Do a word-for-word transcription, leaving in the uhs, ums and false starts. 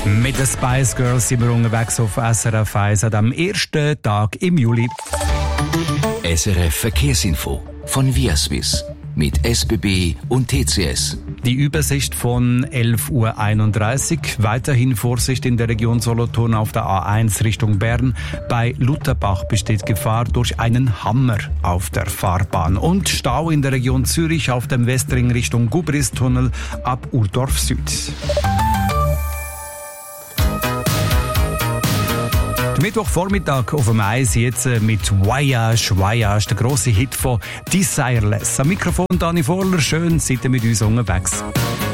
Mit den Spice Girls sind wir unterwegs auf S R F eins am ersten Tag im Juli. S R F Verkehrsinfo von Viaswiss mit S B B und T C S. Die Übersicht von elf Uhr einunddreißig. Weiterhin Vorsicht in der Region Solothurn auf der A eins Richtung Bern. Bei Lutherbach besteht Gefahr durch einen Hammer auf der Fahrbahn. Und Stau in der Region Zürich auf dem Westring Richtung Gubristunnel ab Urdorf Süd. Mittwochvormittag auf dem Eis jetzt mit Voyage, Voyage, der grosse Hit von Desireless. Am Mikrofon Dani Vorler, schön, seid ihr mit uns unterwegs.